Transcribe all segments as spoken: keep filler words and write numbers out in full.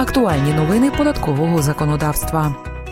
Актуальні новини податкового законодавства.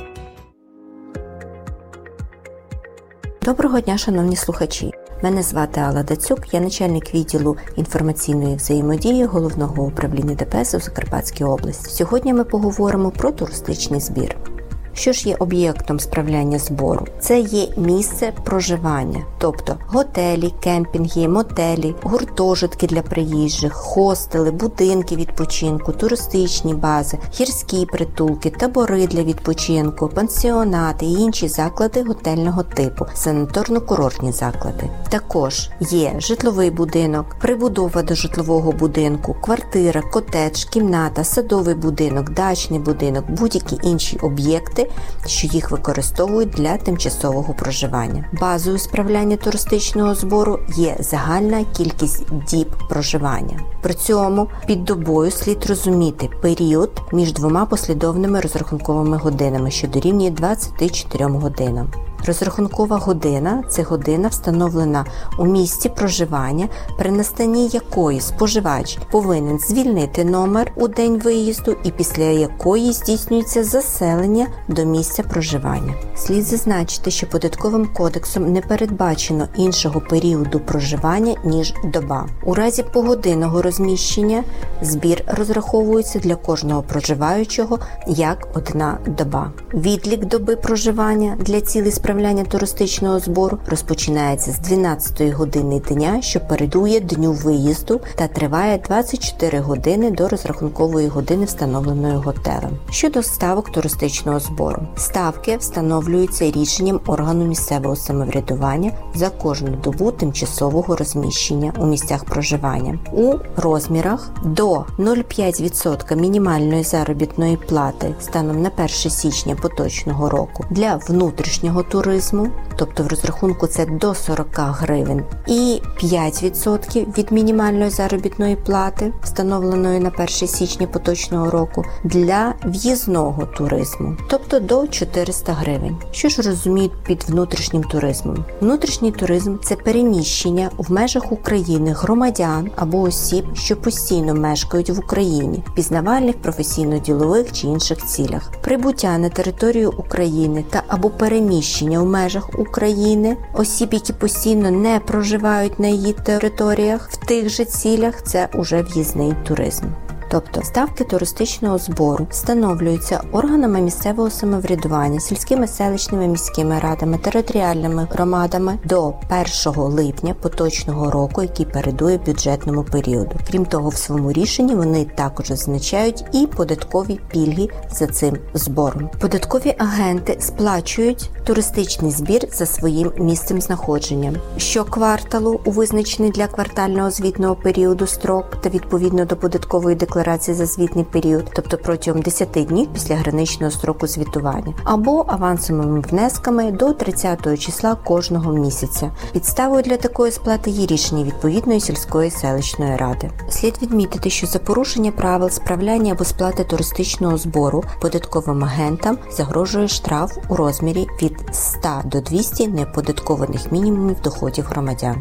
Доброго дня, шановні слухачі! Мене звати Алла Дацюк, я начальник відділу інформаційної взаємодії Головного управління Де Пе Ес у Закарпатській області. Сьогодні ми поговоримо про туристичний збір. Що ж є об'єктом справляння збору? Це є місце проживання, тобто готелі, кемпінги, мотелі, гуртожитки для приїжджих, хостели, будинки відпочинку, туристичні бази, гірські притулки, табори для відпочинку, пансіонати і інші заклади готельного типу, санаторно-курортні заклади. Також є житловий будинок, прибудова до житлового будинку, квартира, котедж, кімната, садовий будинок, дачний будинок, будь-які інші об'єкти, що їх використовують для тимчасового проживання. Базою справляння туристичного збору є загальна кількість діб проживання. При цьому під добою слід розуміти період між двома послідовними розрахунковими годинами, що дорівнює двадцяти чотирьом годинам. Розрахункова година – це година, встановлена у місці проживання, при настанні якої споживач повинен звільнити номер у день виїзду і після якої здійснюється заселення до місця проживання. Слід зазначити, що Податковим кодексом не передбачено іншого періоду проживання, ніж доба. У разі погодинного розміщення збір розраховується для кожного проживаючого як одна доба. Відлік доби проживання для цілей справляння туристичного збору розпочинається з дванадцятої години дня, що передує дню виїзду, та триває двадцять чотири години до розрахункової години, встановленої готелем. Щодо ставок туристичного збору. Ставки встановлюються рішенням органу місцевого самоврядування за кожну добу тимчасового розміщення у місцях проживання у розмірах до нуль цілих п'ять десятих відсотка мінімальної заробітної плати станом на перше січня поточного року для внутрішнього туризму, тобто в розрахунку це до сорок гривень, і п'ять відсотків від мінімальної заробітної плати, встановленої на перше січня поточного року, для в'їзного туризму, тобто до чотириста гривень. Що ж розуміють під внутрішнім туризмом? Внутрішній туризм – це переміщення в межах України громадян або осіб, що постійно мешкають в Україні, в пізнавальних, професійно-ділових чи інших цілях. Прибуття на територію України та або переміщення в межах України осіб, які постійно не проживають на її територіях в тих же цілях, це уже в'їзний туризм. Тобто ставки туристичного збору встановлюються органами місцевого самоврядування, сільськими, селищними, міськими радами, територіальними громадами до першого липня поточного року, який передує бюджетному періоду. Крім того, в своєму рішенні вони також зазначають і податкові пільги за цим збором. Податкові агенти сплачують туристичний збір за своїм місцем знаходження. Щокварталу у визначений для квартального звітного періоду строк та відповідно до податкової декларації за звітний період, тобто протягом десяти днів після граничного строку звітування, або авансовими внесками до тридцятого числа кожного місяця. Підставою для такої сплати є рішення відповідної сільської селищної ради. Слід відмітити, що за порушення правил справляння або сплати туристичного збору податковим агентам загрожує штраф у розмірі від ста до двохсот неоподаткованих мінімумів доходів громадян.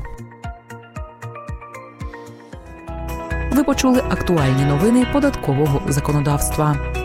Ви почули актуальні новини податкового законодавства.